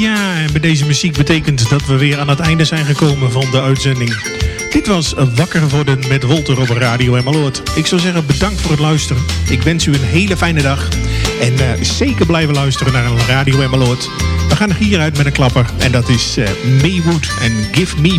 Ja, en bij deze muziek betekent dat we weer aan het einde zijn gekomen van de uitzending. Dit was Wakker worden met Wolter op Radio Emmeloord. Ik zou zeggen bedankt voor het luisteren. Ik wens u een hele fijne dag. En zeker blijven luisteren naar Radio Emmeloord. We gaan hieruit met een klapper. En dat is Maywood en Give Me